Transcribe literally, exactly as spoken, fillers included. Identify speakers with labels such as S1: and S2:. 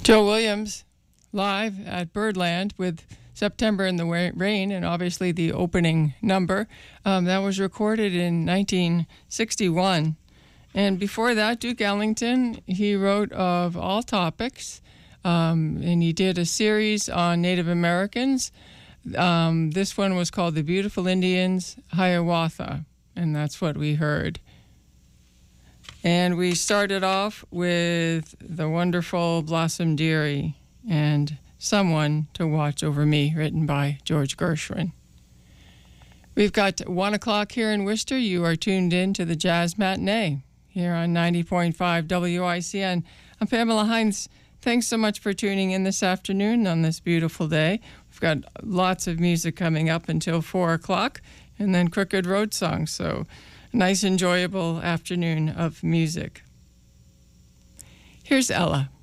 S1: Joe Williams live at Birdland with September in the Rain, and obviously the opening number. Um, that was recorded in nineteen sixty-one. And before that, Duke Ellington, he wrote of all topics, um, and he did a series on Native Americans. Um, this one was called The Beautiful Indians, Hiawatha, and that's what we heard. And we started off with the wonderful Blossom Dearie and Someone to Watch Over Me, written by George Gershwin. We've got one o'clock here in Worcester. You are tuned in to the Jazz Matinee here on ninety point five W I C N. I'm Pamela Hines. Thanks so much for tuning in this afternoon on this beautiful day. We've got lots of music coming up until four o'clock, and then Crooked Road songs. So nice, enjoyable afternoon of music. Here's Ella.